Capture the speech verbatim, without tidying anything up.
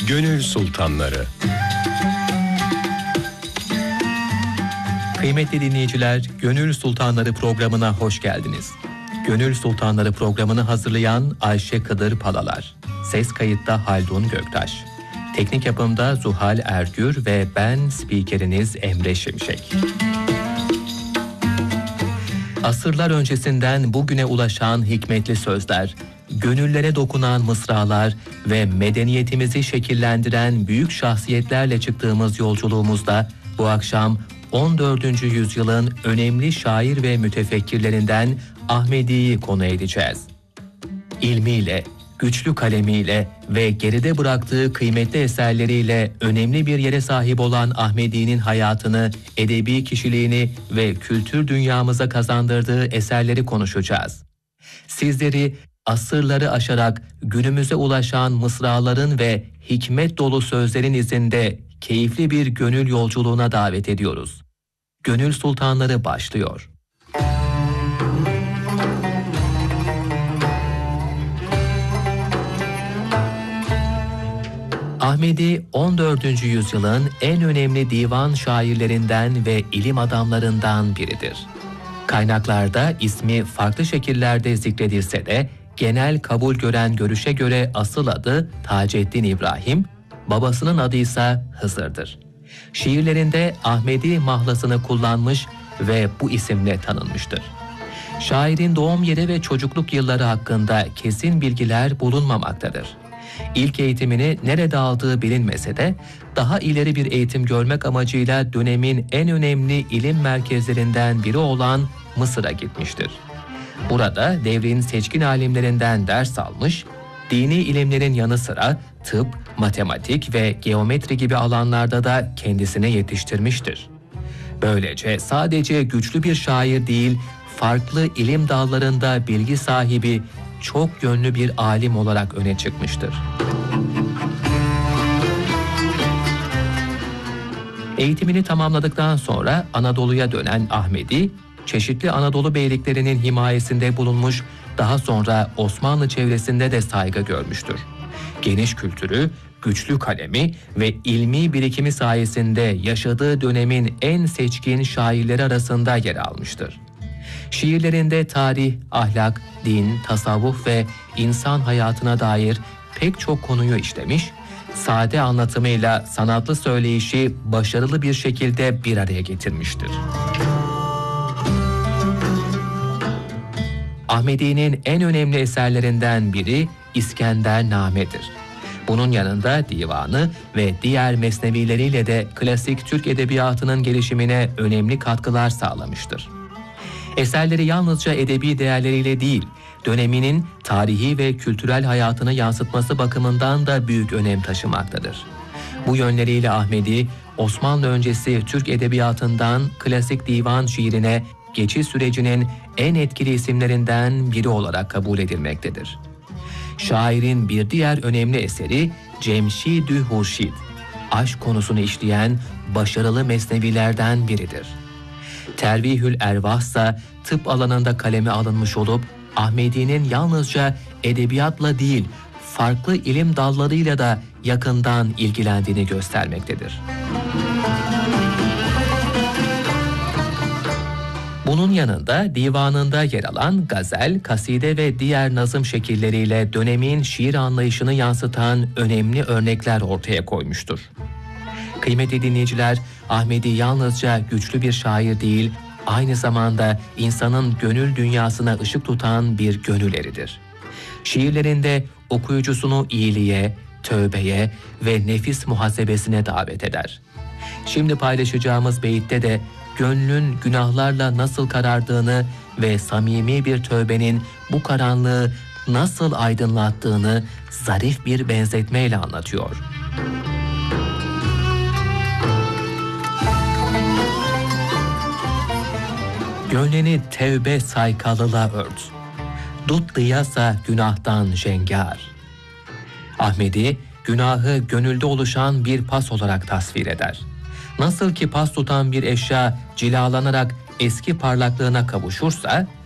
Gönül Sultanları. Kıymetli dinleyiciler, Gönül Sultanları programına hoş geldiniz. Gönül Sultanları programını hazırlayan Ayşe Kıdır Palalar. Ses kayıtta Haldun Göktaş. Teknik yapımda Zuhal Ergür ve ben spikeriniz Emre Şimşek. Asırlar öncesinden bugüne ulaşan hikmetli sözler, gönüllere dokunan mısralar ve medeniyetimizi şekillendiren büyük şahsiyetlerle çıktığımız yolculuğumuzda bu akşam on dördüncü yüzyılın önemli şair ve mütefekkirlerinden Ahmedi'yi konu edeceğiz. İlmiyle, güçlü kalemiyle ve geride bıraktığı kıymetli eserleriyle önemli bir yere sahip olan Ahmedi'nin hayatını, edebi kişiliğini ve kültür dünyamıza kazandırdığı eserleri konuşacağız. Sizleri asırları aşarak günümüze ulaşan mısraların ve hikmet dolu sözlerin izinde keyifli bir gönül yolculuğuna davet ediyoruz. Gönül Sultanları başlıyor. Ahmedi on dördüncü yüzyılın en önemli divan şairlerinden ve ilim adamlarından biridir. Kaynaklarda ismi farklı şekillerde zikredilse de genel kabul gören görüşe göre asıl adı Taceddin İbrahim, babasının adı ise Hızır'dır. Şiirlerinde Ahmedi mahlasını kullanmış ve bu isimle tanınmıştır. Şairin doğum yeri ve çocukluk yılları hakkında kesin bilgiler bulunmamaktadır. İlk eğitimini nerede aldığı bilinmese de daha ileri bir eğitim görmek amacıyla dönemin en önemli ilim merkezlerinden biri olan Mısır'a gitmiştir. Burada devrin seçkin alimlerinden ders almış, dini ilimlerin yanı sıra tıp, matematik ve geometri gibi alanlarda da kendisine yetiştirmiştir. Böylece sadece güçlü bir şair değil, farklı ilim dallarında bilgi sahibi, çok yönlü bir alim olarak öne çıkmıştır. Eğitimini tamamladıktan sonra Anadolu'ya dönen Ahmedi, çeşitli Anadolu beyliklerinin himayesinde bulunmuş, daha sonra Osmanlı çevresinde de saygı görmüştür. Geniş kültürü, güçlü kalemi ve ilmi birikimi sayesinde yaşadığı dönemin en seçkin şairleri arasında yer almıştır. Şiirlerinde tarih, ahlak, din, tasavvuf ve insan hayatına dair pek çok konuyu işlemiş, sade anlatımıyla sanatlı söyleyişi başarılı bir şekilde bir araya getirmiştir. Ahmedi'nin en önemli eserlerinden biri İskendername'dir. Bunun yanında divanı ve diğer mesnevileriyle de klasik Türk edebiyatının gelişimine önemli katkılar sağlamıştır. Eserleri yalnızca edebi değerleriyle değil, döneminin tarihi ve kültürel hayatını yansıtması bakımından da büyük önem taşımaktadır. Bu yönleriyle Ahmedi, Osmanlı öncesi Türk edebiyatından klasik divan şiirine geçiş sürecinin en etkili isimlerinden biri olarak kabul edilmektedir. Şairin bir diğer önemli eseri Cemşid-ü Hurşid, aşk konusunu işleyen başarılı mesnevilerden biridir. Tervihül Ervah ise tıp alanında kaleme alınmış olup Ahmedi'nin yalnızca edebiyatla değil, farklı ilim dallarıyla da yakından ilgilendiğini göstermektedir. Bunun yanında divanında yer alan gazel, kaside ve diğer nazım şekilleriyle dönemin şiir anlayışını yansıtan önemli örnekler ortaya koymuştur. Kıymetli dinleyiciler, Ahmedi yalnızca güçlü bir şair değil, aynı zamanda insanın gönül dünyasına ışık tutan bir gönül eridir. Şiirlerinde okuyucusunu iyiliğe, tövbeye ve nefis muhasebesine davet eder. Şimdi paylaşacağımız beyitte de gönlün günahlarla nasıl karardığını ve samimi bir tövbenin bu karanlığı nasıl aydınlattığını zarif bir benzetmeyle anlatıyor. Gönleni tevbe saykalıla ört, dut dıyasa günahtan cengar. Ahmedi, günahı gönülde oluşan bir pas olarak tasvir eder. Nasıl ki pas tutan bir eşya cilalanarak eski parlaklığına kavuşursa,